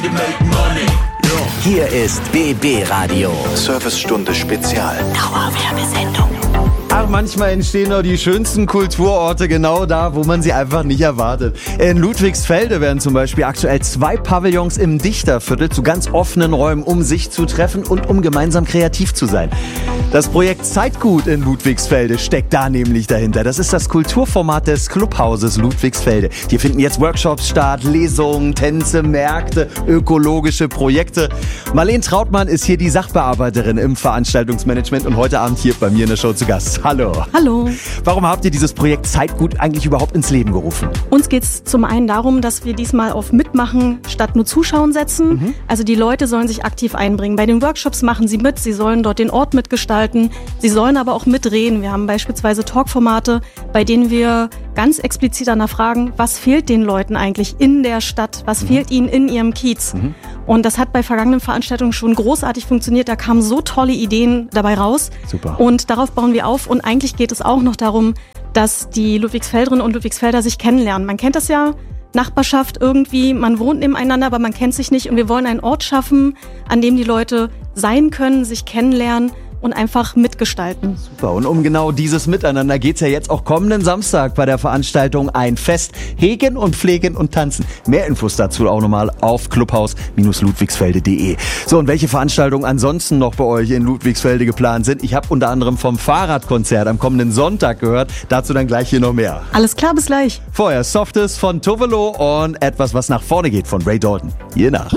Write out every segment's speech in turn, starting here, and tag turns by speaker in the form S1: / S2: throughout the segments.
S1: to make money.
S2: Hier ist BB Radio.
S3: Servicestunde Spezial.
S2: Dauerwerbesendung.
S4: Ach, manchmal entstehen doch die schönsten Kulturorte genau da, wo man sie einfach nicht erwartet. In Ludwigsfelde werden zum Beispiel aktuell 2 Pavillons im Dichterviertel zu ganz offenen Räumen, um sich zu treffen und um gemeinsam kreativ zu sein. Das Projekt Zeitgut in Ludwigsfelde steckt da nämlich dahinter. Das ist das Kulturformat des Clubhauses Ludwigsfelde. Hier finden jetzt Workshops statt, Lesungen, Tänze, Märkte, ökologische Projekte. Marlene Trautmann ist hier die Sachbearbeiterin im Veranstaltungsmanagement und heute Abend hier bei mir in der Show zu Gast. Hallo.
S5: Hallo.
S4: Warum habt ihr dieses Projekt Zeitgut eigentlich überhaupt ins Leben gerufen?
S5: Uns geht es zum einen darum, dass wir diesmal auf Mitmachen statt nur Zuschauen setzen. Also die Leute sollen sich aktiv einbringen. Bei den Workshops machen sie mit, sie sollen dort den Ort mitgestalten, sie sollen aber auch mitreden. Wir haben beispielsweise Talkformate, bei denen wir ganz explizit danach fragen, was fehlt den Leuten eigentlich in der Stadt, was fehlt ihnen in ihrem Kiez. Und das hat bei vergangenen Veranstaltungen schon großartig funktioniert. Da kamen so tolle Ideen dabei raus.
S4: Super.
S5: Und darauf bauen wir auf. Und eigentlich geht es auch noch darum, dass die Ludwigsfelderinnen und Ludwigsfelder sich kennenlernen. Man kennt das ja, Nachbarschaft irgendwie, man wohnt nebeneinander, aber man kennt sich nicht. Und wir wollen einen Ort schaffen, an dem die Leute sein können, sich kennenlernen und einfach mitgestalten.
S4: Super. Und um genau dieses Miteinander geht's ja jetzt auch kommenden Samstag bei der Veranstaltung Ein Fest. Hegen und Pflegen und Tanzen. Mehr Infos dazu auch nochmal auf clubhaus-ludwigsfelde.de. So, und welche Veranstaltungen ansonsten noch bei euch in Ludwigsfelde geplant sind? Ich habe unter anderem vom Fahrradkonzert am kommenden Sonntag gehört. Dazu dann gleich hier noch mehr.
S5: Alles klar, bis gleich.
S4: Vorher Softes von Tovelo und etwas, was nach vorne geht von Ray Dalton. Hier nach.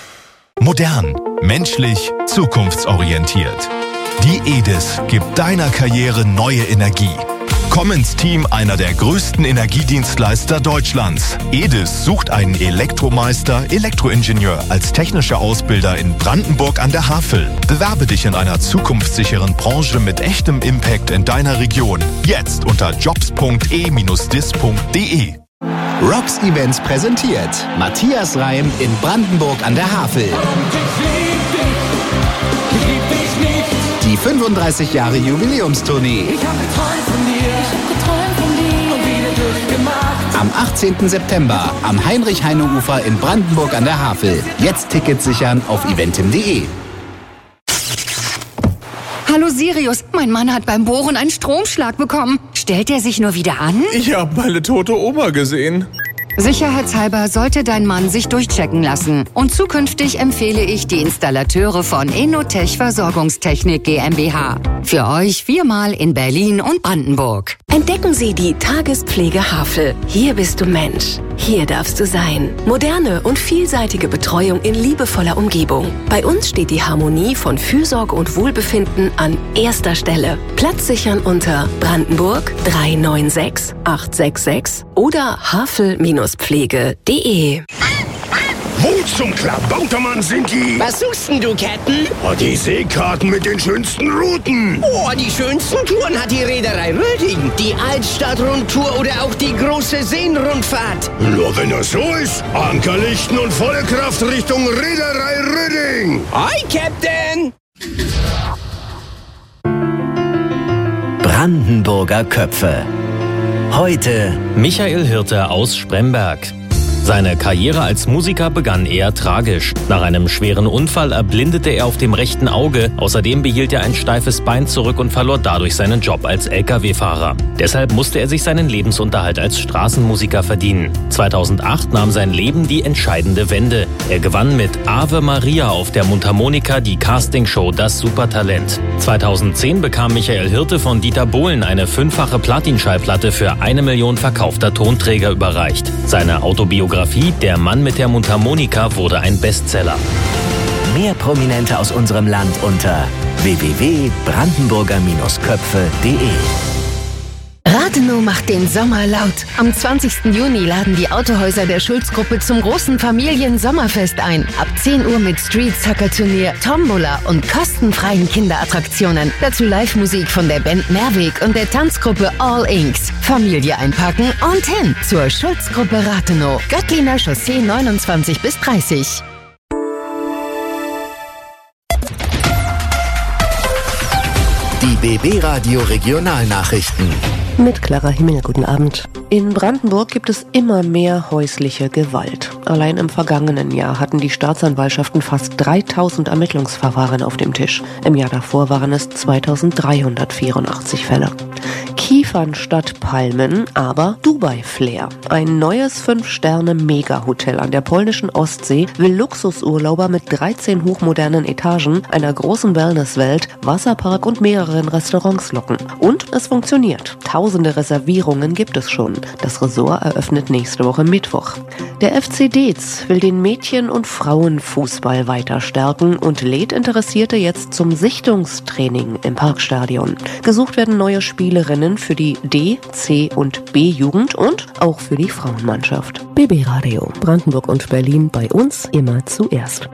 S6: Modern, menschlich, zukunftsorientiert. Die EDIS gibt deiner Karriere neue Energie. Komm ins Team einer der größten Energiedienstleister Deutschlands. EDIS sucht einen Elektromeister, Elektroingenieur als technischer Ausbilder in Brandenburg an der Havel. Bewerbe dich in einer zukunftssicheren Branche mit echtem Impact in deiner Region. Jetzt unter jobs.e-dis.de.
S2: Rocks Events präsentiert Matthias Reim in Brandenburg an der Havel. Die 35 Jahre Jubiläumstournee.
S1: Ich hab geträumt von dir und wieder durchgemacht.
S2: Am 18. September am Heinrich-Heine-Ufer in Brandenburg an der Havel. Jetzt Tickets sichern auf eventim.de.
S7: Hallo Sirius, mein Mann hat beim Bohren einen Stromschlag bekommen. Stellt er sich nur wieder an?
S8: Ich habe meine tote Oma gesehen.
S7: Sicherheitshalber sollte dein Mann sich durchchecken lassen. Und zukünftig empfehle ich die Installateure von Enotech Versorgungstechnik GmbH. Für euch 4-mal in Berlin und Brandenburg.
S9: Entdecken Sie die Tagespflege Havel. Hier bist du Mensch. Hier darfst du sein. Moderne und vielseitige Betreuung in liebevoller Umgebung. Bei uns steht die Harmonie von Fürsorge und Wohlbefinden an erster Stelle. Platz sichern unter Brandenburg 396 866 oder havel-pflege.de.
S10: Wo zum Klabautermann sind die?
S11: Was suchst denn du, Captain?
S10: Oh, die Seekarten mit den schönsten Routen.
S11: Oh, die schönsten Touren hat die Reederei Röding. Die Altstadt-Rundtour oder auch die große Seenrundfahrt.
S10: Nur wenn das so ist. Ankerlichten und volle Kraft Richtung Reederei Röding.
S11: Hi, Captain!
S2: Brandenburger Köpfe. Heute
S12: Michael Hirte aus Spremberg. Seine Karriere als Musiker begann eher tragisch. Nach einem schweren Unfall erblindete er auf dem rechten Auge. Außerdem behielt er ein steifes Bein zurück und verlor dadurch seinen Job als Lkw-Fahrer. Deshalb musste er sich seinen Lebensunterhalt als Straßenmusiker verdienen. 2008 nahm sein Leben die entscheidende Wende. Er gewann mit Ave Maria auf der Mundharmonika die Castingshow Das Supertalent. 2010 bekam Michael Hirte von Dieter Bohlen eine 5-fache Platinschallplatte für 1 Million verkaufter Tonträger überreicht. Seine Autobiografie Der Mann mit der Mundharmonika wurde ein Bestseller.
S2: mehr Prominente aus unserem Land unter www.brandenburger-köpfe.de.
S13: Rathenow macht den Sommer laut. Am 20. Juni laden die Autohäuser der Schulz-Gruppe zum großen Familien-Sommerfest ein. Ab 10 Uhr mit Street-Sucker-Turnier, Tombola und kostenfreien Kinderattraktionen. Dazu Live-Musik von der Band Mehrweg und der Tanzgruppe All Inks. Familie einpacken und hin zur Schulz-Gruppe Rathenow. Göttliner Chaussee 29 bis 30.
S2: Die BB Radio Regionalnachrichten.
S14: Mit Clara Himmel, guten Abend. In Brandenburg gibt es immer mehr häusliche Gewalt. Allein im vergangenen Jahr hatten die Staatsanwaltschaften fast 3000 Ermittlungsverfahren auf dem Tisch. Im Jahr davor waren es 2384 Fälle. Kiefern statt Palmen, aber Dubai-Flair. Ein neues 5-Sterne-Mega-Hotel an der polnischen Ostsee will Luxusurlauber mit 13 hochmodernen Etagen, einer großen Wellnesswelt, Wasserpark und mehreren Restaurants locken. Und es funktioniert. Tausende Reservierungen gibt es schon. Das Resort eröffnet nächste Woche Mittwoch. Der FC Deetz will den Mädchen- und Frauenfußball weiter stärken und lädt Interessierte jetzt zum Sichtungstraining im Parkstadion. Gesucht werden neue Spielerinnen für die D-, C- und B-Jugend und auch für die Frauenmannschaft. BB Radio, Brandenburg und Berlin, bei uns immer zuerst.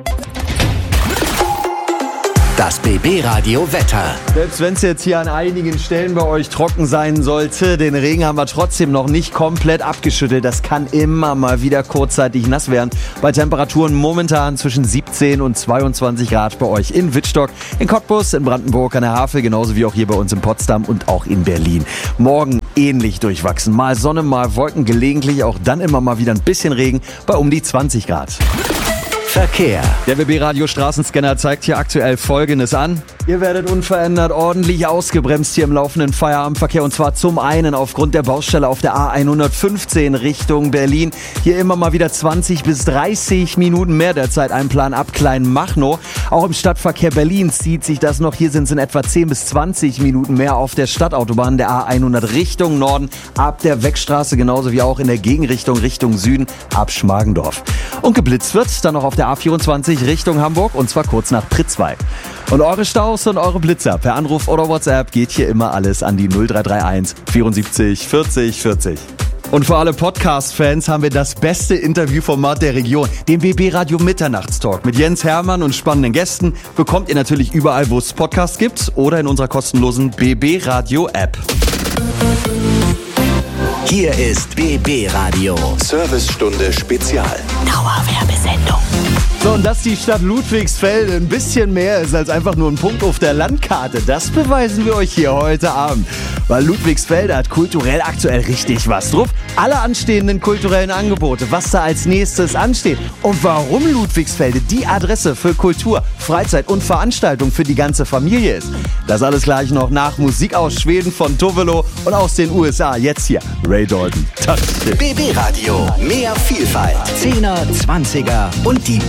S2: Das BB Radio Wetter.
S4: Selbst wenn es jetzt hier an einigen Stellen bei euch trocken sein sollte, den Regen haben wir trotzdem noch nicht komplett abgeschüttelt. Das kann immer mal wieder kurzzeitig nass werden. Bei Temperaturen momentan zwischen 17 und 22 Grad bei euch in Wittstock, in Cottbus, in Brandenburg an der Havel, genauso wie auch hier bei uns in Potsdam und auch in Berlin. Morgen ähnlich durchwachsen. Mal Sonne, mal Wolken, gelegentlich auch dann immer mal wieder ein bisschen Regen bei um die 20 Grad.
S2: Verkehr.
S4: Der BB-Radio Straßenscanner zeigt hier aktuell Folgendes an. Ihr werdet unverändert ordentlich ausgebremst hier im laufenden Feierabendverkehr, und zwar zum einen aufgrund der Baustelle auf der A115 Richtung Berlin. Hier immer mal wieder 20 bis 30 Minuten mehr derzeit Einplan ab Kleinmachnow. Auch im Stadtverkehr Berlin zieht sich das noch. Hier sind es in etwa 10 bis 20 Minuten mehr auf der Stadtautobahn der A100 Richtung Norden ab der Weckstraße, genauso wie auch in der Gegenrichtung Richtung Süden ab Schmargendorf. Und geblitzt wird dann noch auf der A24 Richtung Hamburg, und zwar kurz nach Pritzwalk. Und eure Staus und eure Blitzer per Anruf oder WhatsApp geht hier immer alles an die 0331 74 40 40. Und für alle Podcast-Fans haben wir das beste Interviewformat der Region, den BB Radio Mitternachtstalk mit Jens Hermann und spannenden Gästen. Bekommt ihr natürlich überall, wo es Podcasts gibt oder in unserer kostenlosen BB Radio App.
S2: Hier ist BB Radio.
S3: Servicestunde Spezial.
S2: Dauerwerbesendung.
S4: So, und dass die Stadt Ludwigsfelde ein bisschen mehr ist als einfach nur ein Punkt auf der Landkarte, das beweisen wir euch hier heute Abend. Weil Ludwigsfelde hat kulturell aktuell richtig was drauf. Alle anstehenden kulturellen Angebote, was da als nächstes ansteht und warum Ludwigsfelde die Adresse für Kultur, Freizeit und Veranstaltung für die ganze Familie ist. Das alles gleich noch nach Musik aus Schweden von Tovelo und aus den USA. Jetzt hier Ray Dalton.
S2: BB Radio, mehr Vielfalt. 10er, 20er und die